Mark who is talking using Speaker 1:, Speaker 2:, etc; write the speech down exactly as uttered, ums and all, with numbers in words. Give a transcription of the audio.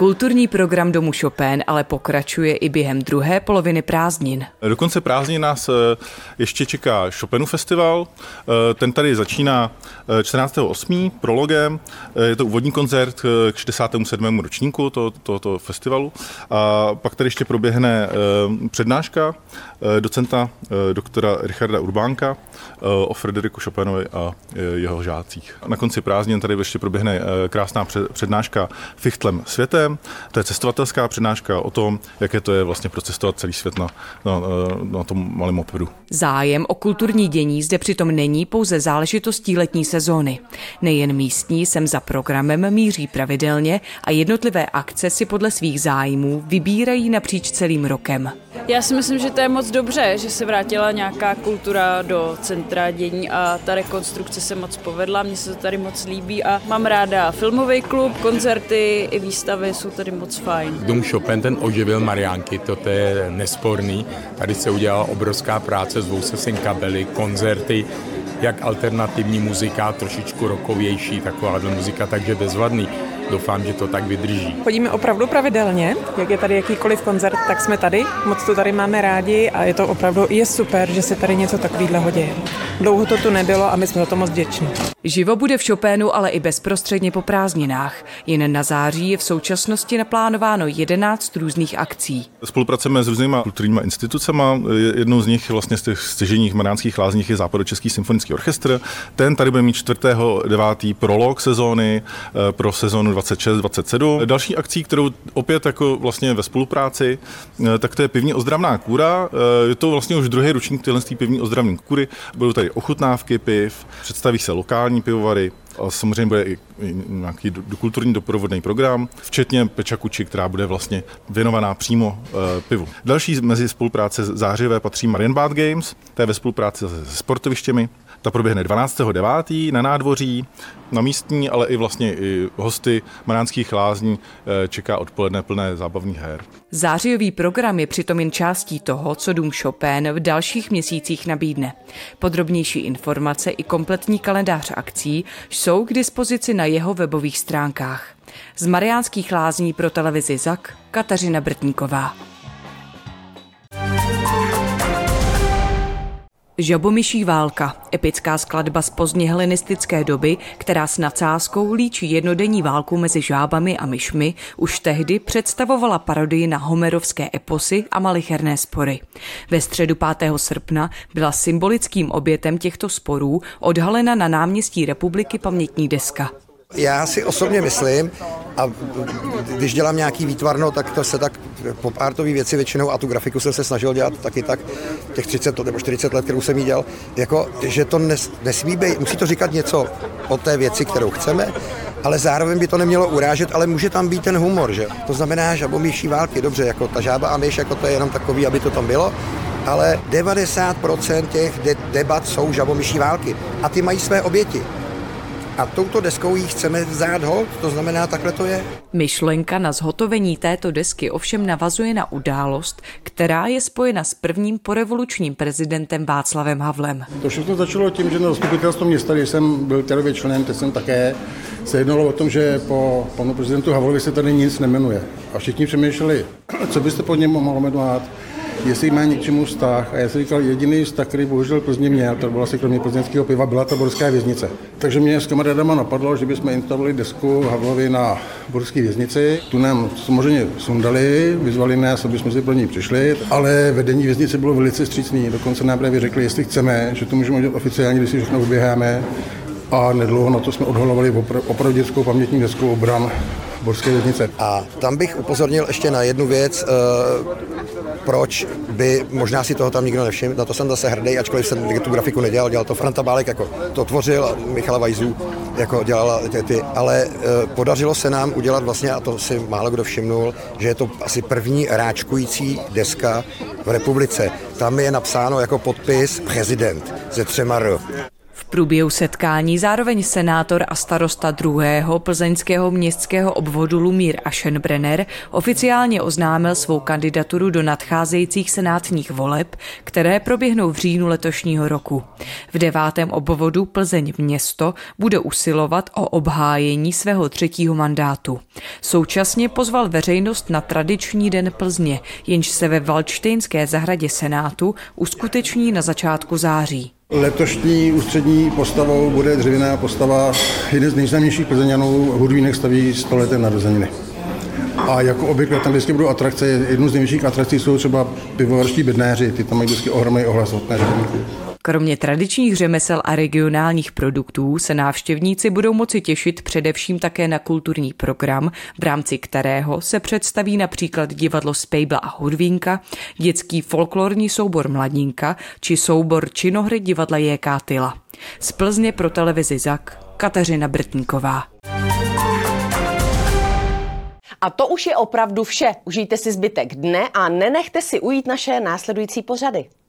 Speaker 1: Kulturní program Domu Chopin ale pokračuje i během druhé poloviny prázdnin.
Speaker 2: Do konce prázdnin nás ještě čeká Chopinův festival. Ten tady začíná čtrnáctého osmého prologem. Je to úvodní koncert k šedesátému sedmému ročníku tohoto to, to festivalu. A pak tady ještě proběhne přednáška docenta doktora Richarda Urbánka o Frederiku Chopinovi a jeho žácích. Na konci prázdnin tady ještě proběhne krásná přednáška Fichtlem světem. To je cestovatelská přednáška o tom, jaké to je vlastně procestovat celý svět na, na, na tom malém mopedu.
Speaker 1: Zájem o kulturní dění zde přitom není pouze záležitostí letní sezóny. Nejen místní sem za programem míří pravidelně a jednotlivé akce si podle svých zájmů vybírají napříč celým rokem.
Speaker 3: Já si myslím, že to je moc dobře, že se vrátila nějaká kultura do centra dění a ta rekonstrukce se moc povedla, mně se to tady moc líbí a mám ráda filmový klub, koncerty i výstavy jsou tady moc fajn.
Speaker 4: Dům Chopin ten oživil Mariánky, to je nesporný. Tady se udělala obrovská práce, zvou se sem kabely, koncerty, jak alternativní muzika, trošičku rockovější, taková muzika, takže bezvadný. Doufám, že to tak vydrží.
Speaker 5: Chodíme opravdu pravidelně, jak je tady jakýkoliv koncert, tak jsme tady, moc to tady máme rádi a je to opravdu je super, že se tady něco takového děje. Dlouho to tu nebylo a my jsme za to moc vděční.
Speaker 1: Živo bude v Chopinu, ale i bezprostředně po prázdninách. Jen na září je v současnosti naplánováno jedenáct různých akcí.
Speaker 2: Spolupracujeme s různýma kulturníma institucemi. Jednou z nich vlastně z těch stěžejních Mariánských lázních je Západočeský symfonický orchestr. Ten tady bude mít čtvrtého devátého prolog sezóny pro sezónu dvacet šest dvacet sedm. Další akcí, kterou opět jako vlastně ve spolupráci, tak to je pivní ozdravná kůra. Je to vlastně už druhý ročník téhle pivní ozdravní kůry. Budou tady ochutnávky piv, představí se lokální pivovary. A samozřejmě bude i nějaký kulturní doprovodný program, včetně pečakuči, která bude vlastně věnovaná přímo e, pivu. Další mezi spolupráce zářivé patří Marienbad Games, to je ve spolupráci se sportovištěmi. Ta proběhne dvanáctého devátého na nádvoří, na místní, ale i vlastně i hosty Mariánských lázní e, čeká odpoledne plné zábavných her.
Speaker 1: Zářijový program je přitom jen částí toho, co Dům Chopin v dalších měsících nabídne. Podrobnější informace i kompletní kalendář akcí jsou k dispozici na jeho webových stránkách. Z Mariánských lázní pro televizi Z A K Kateřina Brtníková. Žabomyší válka, epická skladba z pozdně helenistické doby, která s nadsázkou líčí jednodenní válku mezi žábami a myšmi, už tehdy představovala parodii na homerovské eposy a malicherné spory. Ve středu pátého srpna byla symbolickým obětem těchto sporů odhalena na náměstí Republiky pamětní deska.
Speaker 6: Já si osobně myslím, a když dělám nějaký výtvarno, tak to se tak pop-artový věci většinou a tu grafiku jsem se snažil dělat taky tak těch třicet nebo čtyřicet let, kterou jsem jí dělal, jako, že to nes, nesmí být, musí to říkat něco o té věci, kterou chceme, ale zároveň by to nemělo urážet, ale může tam být ten humor, že? To znamená žabomyší války, dobře, jako ta žába a myš, jako to je jenom takový, aby to tam bylo, ale devadesát procent těch de- debat jsou žabomyší války a ty mají své oběti. A touto deskou jí chceme vzát hold, to znamená, takhle to je.
Speaker 1: Myšlenka na zhotovení této desky ovšem navazuje na událost, která je spojena s prvním porevolučním prezidentem Václavem Havlem.
Speaker 7: To všechno začalo tím, že na zastupitelstvo města, když jsem byl terově členem, teď jsem také, se jednalo o tom, že po panu prezidentu Havlovi se tady nic nemenuje. A všichni přemýšleli, co byste pod něm mohli jmenovat, jestli má něčemu vztah. A já jsem říkal, jediný vztah, který bohužel Plzně měl, to bylo asi kromě plzeňského piva, byla ta borská věznice. Takže mě s kamarádama napadlo, že bychom instalovali desku Havlovi na borské věznici. Tu nám samozřejmě sundali, vyzvali nás, aby jsme si pro ní přišli, ale vedení věznice bylo velice vstřícný. Dokonce nám právě řekli, jestli chceme, že to můžeme dělat oficiálně, když si všechno vyběháme. A nedlouho na to jsme odhalovali opra- opravdickou pamětní desku obran borské věznice.
Speaker 6: A tam bych upozornil ještě na jednu věc, uh, proč by, možná si toho tam nikdo nevšiml, na to jsem zase hrdý, ačkoliv jsem tu grafiku nedělal, dělal to Franta Bálek, jako to tvořil, a Michala Vajzů jako dělala ty, ty ale uh, podařilo se nám udělat vlastně, a to si málo kdo všimnul, že je to asi první ráčkující deska v republice. Tam je napsáno jako podpis prezident ze třema R.
Speaker 1: V průběhu setkání zároveň senátor a starosta druhého plzeňského městského obvodu Lumír Aschenbrenner oficiálně oznámil svou kandidaturu do nadcházejících senátních voleb, které proběhnou v říjnu letošního roku. V devátém obvodu Plzeň město bude usilovat o obhájení svého třetího mandátu. Současně pozval veřejnost na tradiční den Plzně, jenž se ve Valdštejnské zahradě Senátu uskuteční na začátku září.
Speaker 7: Letošní ústřední postavou bude dřevěná postava jeden z nejznámějších Plzeňanů, Hudvínek staví stoleté narozeniny. A jako obvykle tam vždycky budou atrakce, jednou z největších atrakcí jsou třeba pivovarští bednéři, ty tam mají vždycky ohromný ohlas od návštěvníků.
Speaker 1: Kromě tradičních řemesel a regionálních produktů se návštěvníci budou moci těšit především také na kulturní program, v rámci kterého se představí například divadlo Spejbla a Hudvínka, dětský folklorní soubor Mladinka či soubor činohry divadla J K Tyla. Z Plzně pro televizi Zak Kateřina Brtníková.
Speaker 8: A to už je opravdu vše. Užijte si zbytek dne a nenechte si ujít naše následující pořady.